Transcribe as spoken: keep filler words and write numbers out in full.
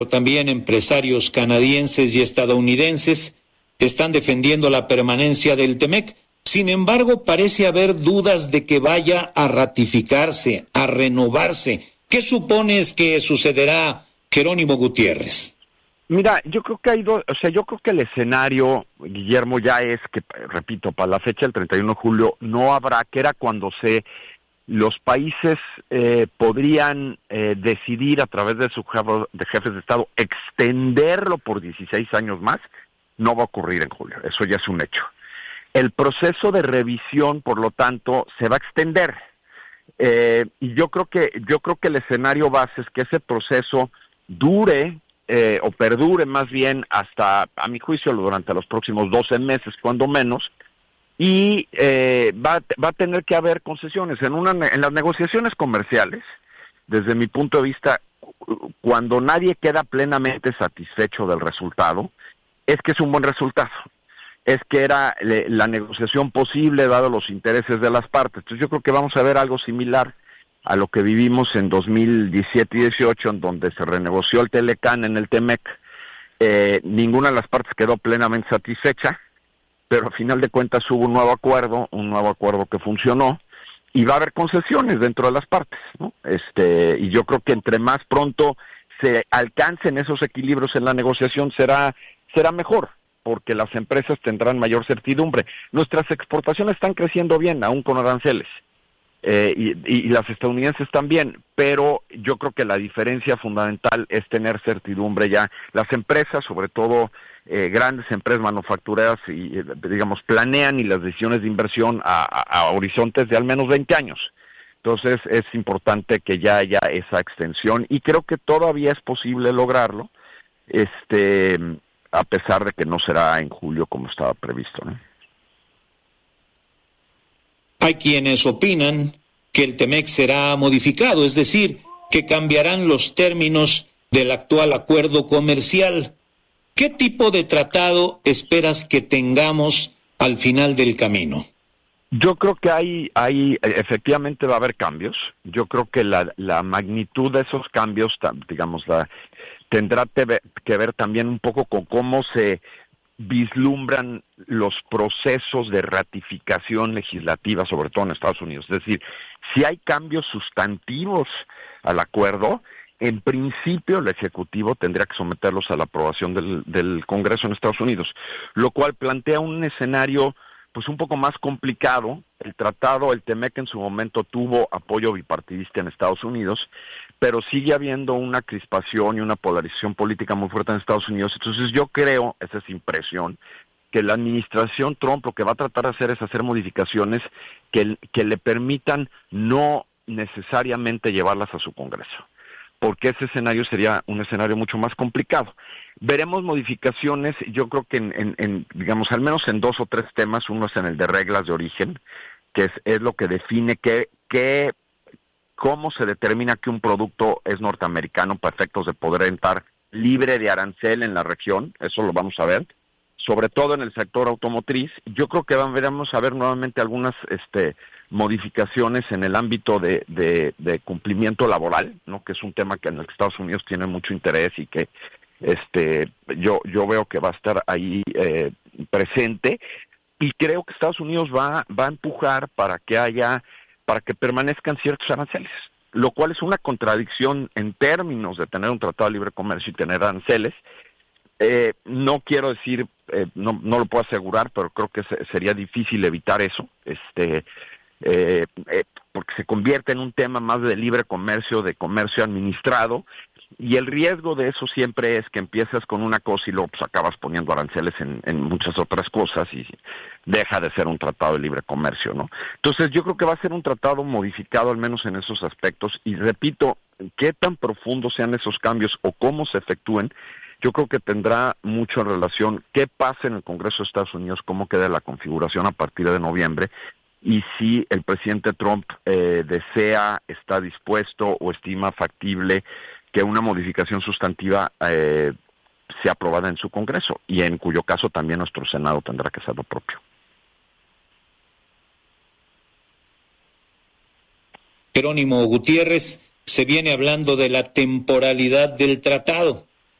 también empresarios canadienses y estadounidenses están defendiendo la permanencia del T-M E C. Sin embargo, parece haber dudas de que vaya a ratificarse, a renovarse. ¿Qué supones que sucederá, Jerónimo Gutiérrez? Mira, yo creo que hay dos, o sea, yo creo que el escenario, Guillermo, ya es que, repito, para la fecha del treinta y uno de julio no habrá, que era cuando se los países eh, podrían eh, decidir a través de sus jefes de, jefes de Estado extenderlo por dieciséis años más. No va a ocurrir en julio, eso ya es un hecho. El proceso de revisión, por lo tanto, se va a extender. Eh, y yo creo que yo creo que el escenario base es que ese proceso dure eh, o perdure más bien hasta, a mi juicio, durante los próximos doce meses, cuando menos. Y eh, va, va a tener que haber concesiones. En, una, en las negociaciones comerciales, desde mi punto de vista, cuando nadie queda plenamente satisfecho del resultado, es que es un buen resultado. Es que era le, la negociación posible dado los intereses de las partes. Entonces yo creo que vamos a ver algo similar a lo que vivimos en dos mil diecisiete y dieciocho, en donde se renegoció el Telecán en el T-M E C. Eh, ninguna de las partes quedó plenamente satisfecha, pero al final de cuentas hubo un nuevo acuerdo, un nuevo acuerdo que funcionó, y va a haber concesiones dentro de las partes, ¿no? Este, y yo creo que entre más pronto se alcancen esos equilibrios en la negociación será, será mejor, porque las empresas tendrán mayor certidumbre. Nuestras exportaciones están creciendo bien, aún con aranceles, eh, y, y las estadounidenses también, pero yo creo que la diferencia fundamental es tener certidumbre ya. Las empresas, sobre todo eh, grandes empresas manufactureras, y eh, digamos, planean y las decisiones de inversión a, a, a horizontes de al menos veinte años. Entonces es importante que ya haya esa extensión, y creo que todavía es posible lograrlo, este, a pesar de que no será en julio como estaba previsto, ¿no? Hay quienes opinan que el T-M E C será modificado, es decir, que cambiarán los términos del actual acuerdo comercial. ¿Qué tipo de tratado esperas que tengamos al final del camino? Yo creo que hay, hay, efectivamente va a haber cambios. Yo creo que la, la magnitud de esos cambios, digamos, la, tendrá que ver también un poco con cómo se vislumbran los procesos de ratificación legislativa, sobre todo en Estados Unidos. Es decir, si hay cambios sustantivos al acuerdo, en principio el Ejecutivo tendría que someterlos a la aprobación del, del Congreso en Estados Unidos, lo cual plantea un escenario pues un poco más complicado. El tratado, el T-M E C en su momento tuvo apoyo bipartidista en Estados Unidos, pero sigue habiendo una crispación y una polarización política muy fuerte en Estados Unidos. Entonces yo creo, esa es impresión, que la administración Trump lo que va a tratar de hacer es hacer modificaciones que, que le permitan no necesariamente llevarlas a su Congreso, porque ese escenario sería un escenario mucho más complicado. Veremos modificaciones, yo creo que en, en, en, digamos, al menos en dos o tres temas. Uno es en el de reglas de origen, que es, es lo que define que, que, cómo se determina que un producto es norteamericano para efectos de poder entrar libre de arancel en la región. Eso lo vamos a ver, sobre todo en el sector automotriz. Yo creo que vamos a ver nuevamente algunas este, modificaciones en el ámbito de, de, de cumplimiento laboral, ¿no? Que es un tema que en el que Estados Unidos tiene mucho interés y que este yo yo veo que va a estar ahí eh, presente, y creo que Estados Unidos va va a empujar para que haya para que permanezcan ciertos aranceles, lo cual es una contradicción en términos de tener un tratado de libre comercio y tener aranceles. Eh, no quiero decir, eh, no no lo puedo asegurar, pero creo que se, sería difícil evitar eso, este eh, eh, porque se convierte en un tema más de libre comercio, de comercio administrado. Y el riesgo de eso siempre es que empiezas con una cosa y luego pues acabas poniendo aranceles en, en muchas otras cosas y deja de ser un tratado de libre comercio, ¿no? Entonces yo creo que va a ser un tratado modificado, al menos en esos aspectos, y repito, qué tan profundos sean esos cambios o cómo se efectúen, yo creo que tendrá mucho en relación qué pasa en el Congreso de Estados Unidos, cómo queda la configuración a partir de noviembre, y si el presidente Trump eh, desea, está dispuesto o estima factible que una modificación sustantiva eh, sea aprobada en su Congreso, y en cuyo caso también nuestro Senado tendrá que hacer lo propio. Jerónimo Gutiérrez, se viene hablando de la temporalidad del tratado.